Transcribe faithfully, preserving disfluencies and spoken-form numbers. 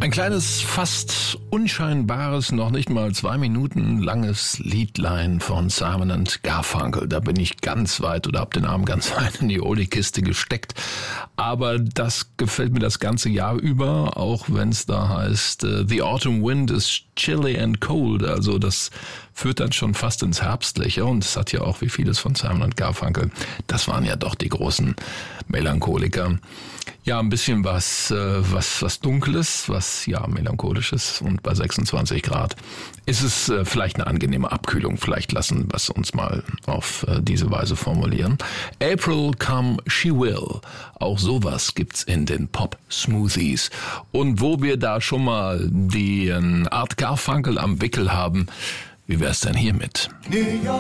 Ein kleines, fast unscheinbares, noch nicht mal zwei Minuten langes Liedlein von Simon and Garfunkel. Da bin ich ganz weit oder hab den Arm ganz weit in die Oldie-Kiste gesteckt. Aber das gefällt mir das ganze Jahr über, auch wenn es da heißt, uh, The Autumn Wind is chilly and cold. Also das führt dann schon fast ins Herbstliche. Und es hat ja auch, wie vieles von Simon and Garfunkel, das waren ja doch die großen Melancholiker. Ja, ein bisschen was, äh, was, was Dunkles, was, ja, Melancholisches. Und bei sechsundzwanzig Grad ist es äh, vielleicht eine angenehme Abkühlung. Vielleicht lassen wir es uns mal auf äh, diese Weise formulieren. April Come She Will. Auch sowas gibt's in den Pop-Smoothies. Und wo wir da schon mal den Art Garfunkel am Wickel haben, wie wär's denn hiermit?